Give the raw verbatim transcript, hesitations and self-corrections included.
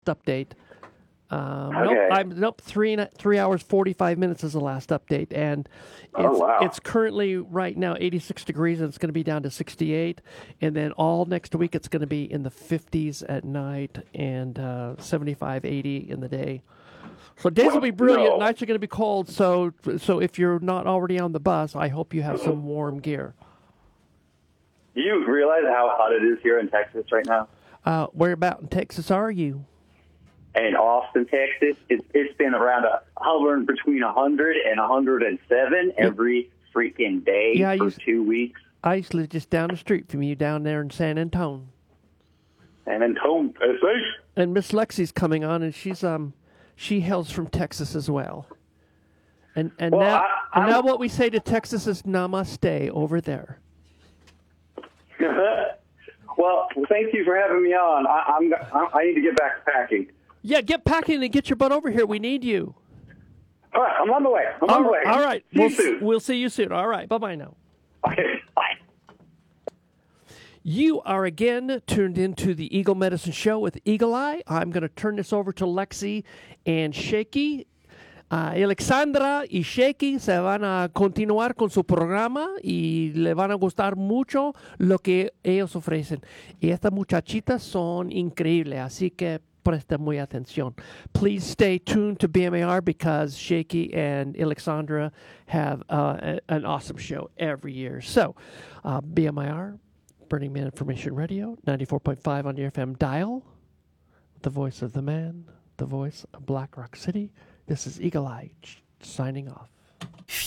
update. Um, okay. Nope, I'm, nope. Three and a, three hours forty-five minutes is the last update, and it's Oh, wow. it's currently right now eighty-six degrees, and it's going to be down to sixty-eight, and then all next week it's going to be in the fifties at night and uh, seventy-five, eighty in the day. So days will be brilliant. No. Nights are going to be cold. So so if you're not already on the bus, I hope you have some warm gear. Do you realize how hot it is here in Texas right now? Uh, where about in Texas are you? In Austin, Texas, it's, it's been around a hovering between one hundred and one hundred seven every freaking day Yeah, I for used- two weeks. I used to live just down the street from you down there in San Antonio. And then Tone, And Miss Lexi's coming on, and she's um she hails from Texas as well. And and Well, now I- and I'm- now what we say to Texas is namaste over there. well, thank you for having me on. I, I'm, I, I need to get back to packing. Yeah, get packing and get your butt over here. We need you. All right, I'm on the way. I'm All on the right, way. all right. See We'll you soon. we'll see you soon. All right. Bye-bye now. Okay, bye. You are again tuned into the Eagle Medicine Show with Eagle Eye. I'm going to turn this over to Lexi and Shaky. Uh, Alexandra y Shaky se van a continuar con su programa y le van a gustar mucho lo que ellos ofrecen. Y estas muchachitas son increíbles, así que presten muy atención. Please stay tuned to B M A R because Shaky and Alexandra have uh, a, an awesome show every year. So, uh, B M I R, Burning Man Information Radio, ninety-four point five on your F M dial. The voice of the man, the voice of Black Rock City. This is Eagle Eye signing off.